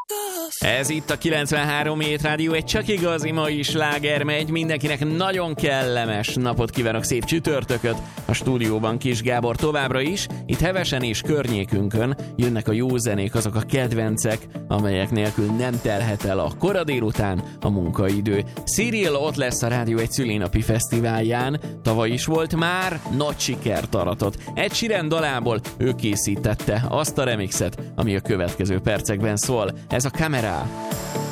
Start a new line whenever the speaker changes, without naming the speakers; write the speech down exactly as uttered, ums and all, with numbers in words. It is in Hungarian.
Ez itt a kilencvenhárom Hét Rádió, egy csak igazi mai sláger megy. Mindenkinek nagyon kellemes napot kívánok, szép csütörtököt. A stúdióban Kis Gábor továbbra is. Itt hevesen és környékünkön jönnek a jó zenék, azok a kedvencek, amelyek nélkül nem telhet el a kora délután a munkaidő. Cyril ott lesz a Rádió egy szülinapi fesztiválján. Tavaly is volt már, nagy sikert aratott. Ed Sheeran dalából ő készítette azt a remixet, ami a következő percekben szól. Ez a Camera.